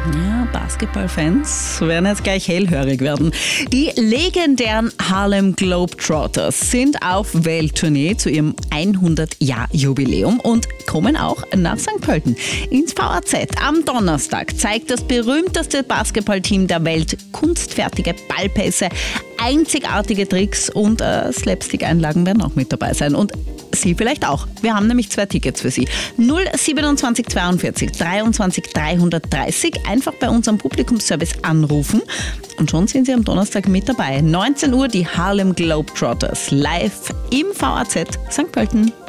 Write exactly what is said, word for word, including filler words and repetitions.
Ja, Basketballfans werden jetzt gleich hellhörig werden. Die legendären Harlem Globetrotters sind auf Welttournee zu ihrem hundert-Jahr-Jubiläum und kommen auch nach Sankt Pölten. Ins V A Z am Donnerstag zeigt das berühmteste Basketballteam der Welt kunstfertige Ballpässe, einzigartige Tricks und äh, Slapstick-Einlagen werden auch mit dabei sein. Und Sie vielleicht auch. Wir haben nämlich zwei Tickets für Sie. null siebenundzwanzig zweiundvierzig dreiundzwanzig dreihundertdreißig. Einfach bei unserem Publikumsservice anrufen und schon sind Sie am Donnerstag mit dabei. neunzehn Uhr die Harlem Globetrotters live im V A Z Sankt Pölten.